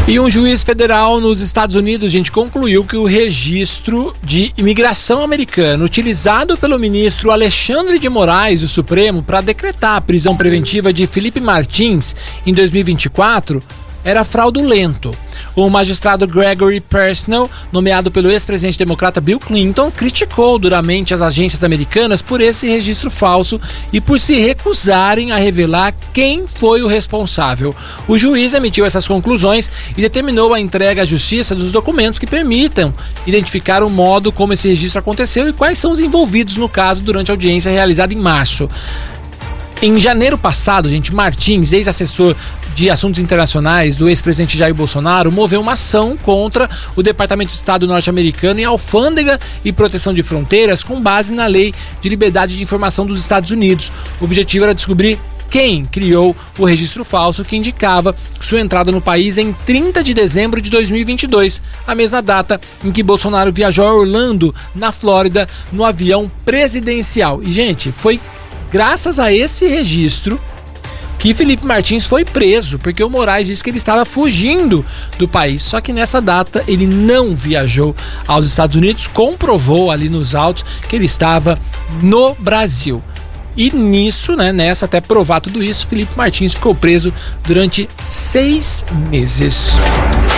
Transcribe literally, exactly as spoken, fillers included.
E um juiz federal nos Estados Unidos, gente, concluiu que o registro de imigração americano utilizado pelo ministro Alexandre de Moraes do Supremo para decretar a prisão preventiva de Felipe Martins em dois mil e vinte e quatro era fraudulento. O magistrado Gregory Persnel, nomeado pelo ex-presidente democrata Bill Clinton, criticou duramente as agências americanas por esse registro falso e por se recusarem a revelar quem foi o responsável. O juiz emitiu essas conclusões e determinou a entrega à justiça dos documentos que permitam identificar o modo como esse registro aconteceu e quais são os envolvidos no caso durante a audiência realizada em março. Em janeiro passado, gente, Martins, ex-assessor de assuntos internacionais do ex-presidente Jair Bolsonaro, moveu uma ação contra o Departamento de Estado norte-americano em alfândega e proteção de fronteiras com base na Lei de Liberdade de Informação dos Estados Unidos. O objetivo era descobrir quem criou o registro falso que indicava sua entrada no país em trinta de dezembro de dois mil e vinte e dois, a mesma data em que Bolsonaro viajou a Orlando, na Flórida, no avião presidencial. E, gente, foi graças a esse registro que Felipe Martins foi preso, porque o Moraes disse que ele estava fugindo do país. Só que nessa data ele não viajou aos Estados Unidos, comprovou ali nos autos que ele estava no Brasil. E nisso, né, nessa até provar tudo isso, Felipe Martins ficou preso durante seis meses.